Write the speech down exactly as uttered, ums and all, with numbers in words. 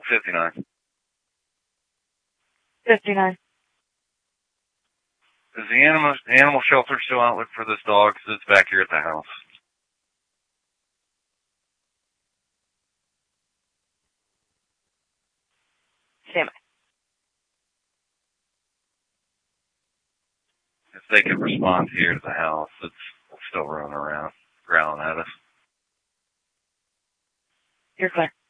fifty-nine. fifty-nine. Is the animal animal shelter still out looking for this dog? Because it's back here at the house. Stand by. If they could respond here to the house, it's still running around, growling at us. You're clear.